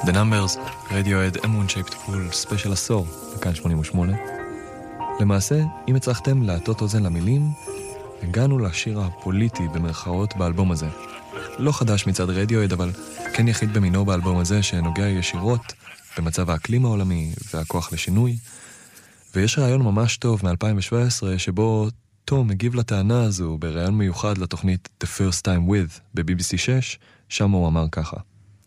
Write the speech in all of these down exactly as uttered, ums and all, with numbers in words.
The Numbers, רדיואד, אמון שייפט פול, ספיישל עשור, בכאן שמונים ושמונה. למעשה, אם הצלחתם להטות אוזן למילים, הגענו לשיר הפוליטי במרכאות באלבום הזה. לא חדש מצד רדיואד, אבל כן יחיד במינו באלבום הזה שנוגע ישירות במצב האקלים העולמי והכוח לשינוי. ויש רעיון ממש טוב מ-אלפיים שבע עשרה שבו תום מגיב לטענה הזו ברעיון מיוחד לתוכנית The First Time With ב-בי בי סי שש, שם הוא אמר ככה: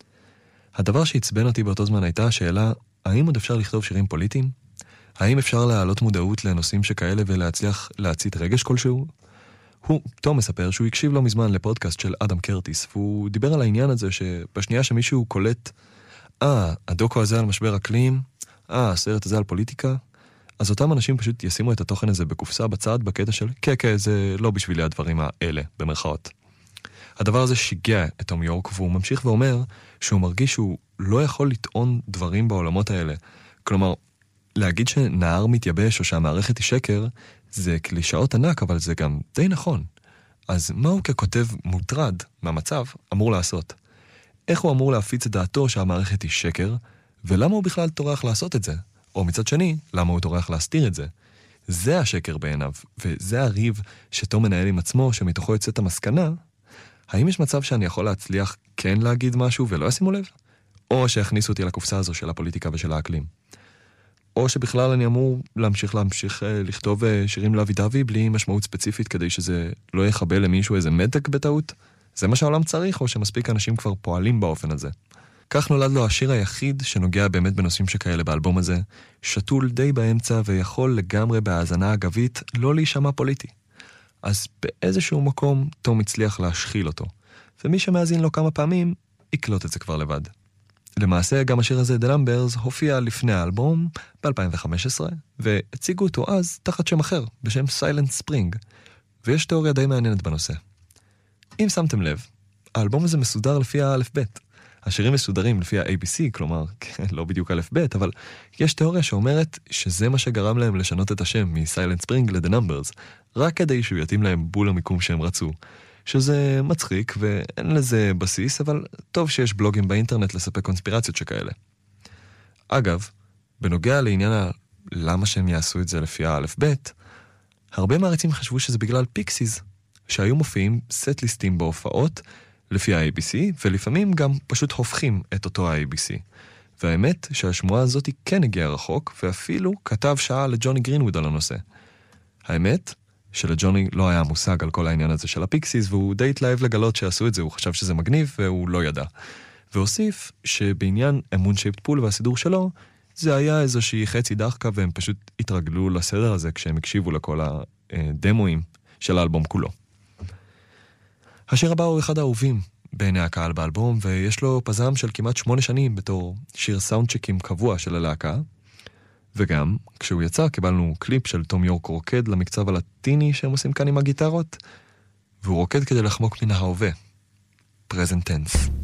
הדבר שהצבן אותי באותו זמן הייתה השאלה, האם עוד אפשר לכתוב שירים פוליטיים? האם אפשר להעלות מודעות לנושאים שכאלה ולהצליח להצית רגש כלשהו? הוא, תום מספר שהוא הקשיב לא מזמן לפודקאסט של אדם קרטיס, והוא דיבר על העניין הזה שבשנייה שמישהו קולט, אה, הדוקו הזה על משבר אקלים, אה, הסרט הזה על פוליטיקה, אז אותם אנשים פשוט ישימו את התוכן הזה בקופסה בצד, בקטע של, כן, כן, זה לא בשבילי הדברים האלה, במרכאות. הדבר הזה שיגע את תום יורק, והוא ממשיך ואומר שהוא מרגיש שהוא לא יכול לטעון דברים בעולמות האלה. כלומר, להגיד שנהר מתייבש או שהמערכת היא שקר, זה קלישאות ענק, אבל זה גם די נכון. אז מה הוא ככותב מוטרד מהמצב אמור לעשות? איך הוא אמור להפיץ את דעתו שהמערכת היא שקר, ולמה הוא בכלל תורח לעשות את זה? או מצד שני, למה הוא תורח להסתיר את זה? זה השקר בעיניו, וזה הריב שתום מנהל עם עצמו, שמתוכו יוצאת המסקנה, האם יש מצב שאני יכול להצליח כן להגיד משהו ולא ישימו לב? או שיכניסו אותי לקופסה הזו של הפוליטיקה ושל האקלים? או שבכלל אני אמור להמשיך להמשיך לכתוב שירים לאבי דווי בלי משמעות ספציפית כדי שזה לא יחבל למישהו איזה מדק בטעות? זה מה שהעולם צריך, או שמספיק אנשים כבר פועלים באופן הזה? כך נולד לו השיר היחיד שנוגע באמת בנושאים שכאלה באלבום הזה, שתול די באמצע ויכול לגמרי בהאזנה אגבית לא להישמע פוליטי. אז באיזשהו מקום תום הצליח להשחיל אותו, ומי שמאזין לו כמה פעמים יקלוט את זה כבר לבד. למעשה גם השיר הזה, The Numbers, הופיע לפני האלבום ב-אלפיים וחמש עשרה, והציגו אותו אז תחת שם אחר, בשם Silent Spring, ויש תיאוריה די מעניינת בנושא. אם שמתם לב, האלבום הזה מסודר לפי האלף-בית. השירים מסודרים לפי ה-איי בי סי, כלומר, לא בדיוק אלף-בית, אבל יש תיאוריה שאומרת שזה מה שגרם להם לשנות את השם מ-Silent Spring ל-The Numbers, רק כדי שהוא יתאים להם בול המיקום שהם רצו. שזה מצחיק ואין לזה בסיס, אבל טוב שיש בלוגים באינטרנט לספק קונספירציות שכאלה. אגב, בנוגע לעניין ה- למה שהם יעשו את זה לפי האלף-בית, הרבה מעריצים חשבו שזה בגלל פיקסיז, שהיו מופיעים סט ליסטים בהופעות לפי ה-איי בי סי, ולפעמים גם פשוט הופכים את אותו ה-איי בי סי. והאמת שהשמועה הזאת כן הגיעה רחוק, ואפילו כתב שעה לג'וני גרינווד על הנושא. האמת שלג'וני לא היה מושג על כל העניין הזה של הפיקסיס, והוא די התלהב לגלות שעשו את זה, הוא חשב שזה מגניב והוא לא ידע. והוסיף שבעניין אמון שייפט פול והסידור שלו, זה היה איזושהי חצי דחקה, והם פשוט התרגלו לסדר הזה כשהם הקשיבו לכל הדמואים של האלבום כולו. השיר הבא הוא אחד האהובים בעיני הקהל באלבום, ויש לו פזם של כמעט שמונה שנים בתור שיר סאונדצ'קים קבוע של הלהקה, וגם כשהוא יצא קיבלנו קליפ של תום יורק רוקד למקצב הלטיני שהם עושים כאן עם הגיטרות, והוא רוקד כדי לחמוק מן ההווה. Present tense.